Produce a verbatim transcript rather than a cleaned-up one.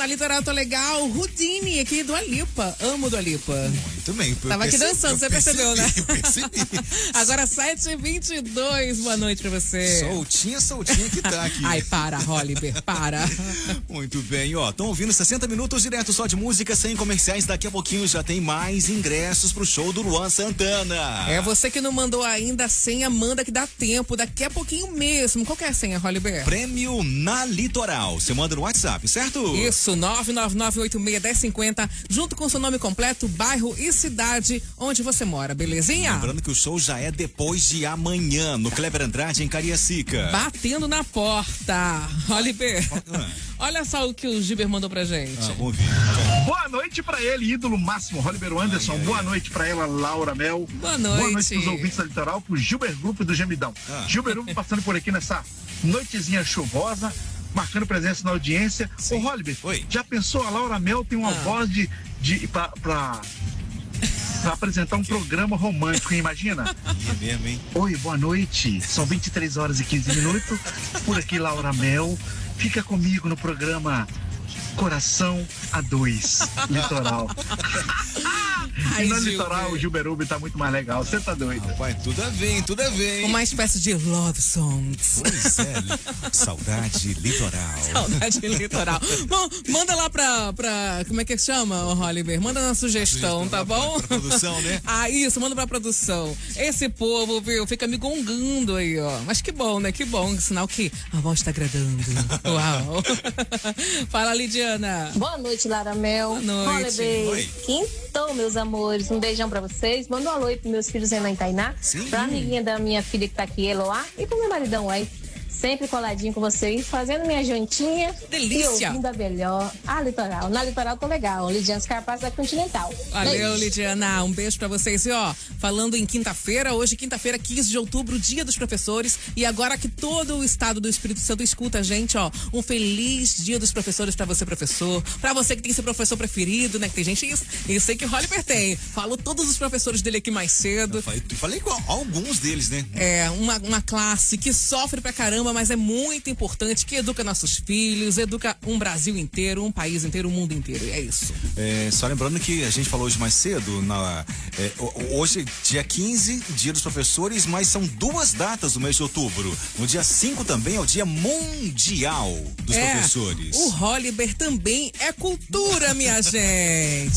Litoral Tô Legal, Houdini aqui do Alipa. Amo do Alipa. Muito bem. Tava aqui dançando, você percebi, percebeu, né? Eu percebi. Agora sete e vinte e dois, boa noite pra você. Soltinha, soltinha que tá aqui. Ai, para, Holliber, para. Muito bem, ó, estão ouvindo sessenta minutos direto só de música, sem comerciais. Daqui a pouquinho já tem mais ingressos pro show do Luan Santana. É, você que não mandou ainda a senha, manda que dá tempo, daqui a pouquinho mesmo. Qual que é a senha, Holliber? Prêmio na Litoral. Você manda no WhatsApp, certo? Isso, nove nove nove oito seis um zero cinco zero, junto com seu nome completo, bairro e cidade onde você mora, belezinha? Lembrando que o show já é depois de amanhã, no Kleber Andrade, em Cariacica. Batendo na porta. Holliber, ah. olha só o que o Gilber mandou pra gente. Ah, vamos ver. Boa noite pra ele, ídolo máximo, Holliber Anderson. Ai, ai, Boa ai. noite pra ela, Laura Mel. Boa noite. Boa noite pros ouvintes da Litoral, pro Gilber Grupo do Gemidão. Ah. Gilber Grupo passando por aqui nessa noitezinha chuvosa, marcando presença na audiência. Sim. Ô, Holliber, Oi. já pensou? A Laura Mel tem uma ah. voz de, de pra, pra, pra apresentar um programa romântico, imagina? É mesmo, hein? Oi, boa noite. São vinte e três horas e quinze minutos. Por aqui, Laura Mel. Fica comigo no programa Coração a Dois, Litoral. Ai, e no Gilber. Litoral, o Gilberube tá muito mais legal. Você tá doido? Rapaz, tudo a ver, tudo a ver. Uma espécie de love songs. Pois é, saudade litoral. Saudade litoral. Bom, manda lá pra, pra como é que chama, Holliber? Manda na sugestão, sugestão tá bom? Pra, pra produção, né? Ah, isso, manda pra produção. Esse povo, viu, fica me gongando aí, ó. Mas que bom, né? Que bom, sinal que a voz tá agradando. Uau. Fala, Lidiana. Boa noite, Lara Mel. Boa noite. Holliber. Oi. Quintou, meus amores. Um beijão pra vocês. Manda um alô aí pros meus filhos Renan e Tainá. Sim. Pra amiguinha da minha filha que tá aqui, Eloá. E pro meu maridão aí. Sempre coladinho com vocês, fazendo minha jantinha. Delícia. E ouvindo a melhor. A Litoral. Na Litoral tô legal. Lidiana Scarpazzi da Continental. Valeu, beijo. Lidiana. Um beijo pra vocês. E ó, falando em quinta-feira, hoje, quinta-feira, quinze de outubro, dia dos professores. E agora que todo o estado do Espírito Santo escuta a gente, ó, um feliz dia dos professores pra você, professor. Pra você que tem seu professor preferido, né? Que tem gente isso. Eu sei que o Holliber tem. Falou todos os professores dele aqui mais cedo. Eu falei, falei com alguns deles, né? É, uma, uma classe que sofre pra caramba, mas é muito importante, que educa nossos filhos, educa um Brasil inteiro, um país inteiro, um mundo inteiro. É isso. É, só lembrando que a gente falou hoje mais cedo, na, é, hoje, dia quinze, dia dos professores, mas são duas datas do mês de outubro. No dia cinco também é o dia mundial dos é, professores. O Holliber também é cultura, minha gente.